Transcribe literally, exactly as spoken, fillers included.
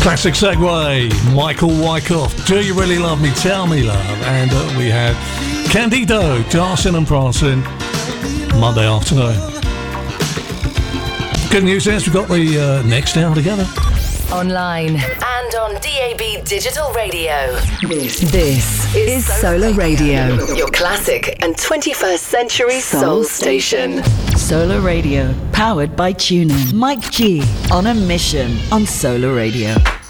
Classic segue, Michael Wyckoff, Do You Really Love Me? Tell Me Love. And uh, we had Candido, Dancing and Prancing, Monday afternoon. Good news is we've got the uh, next hour together. Online and on D A B Digital Radio. This, this is Solar Radio, your classic and twenty-first century soul, soul station. Solar Radio, powered by TuneIn. Mike G on a mission on Solar Radio.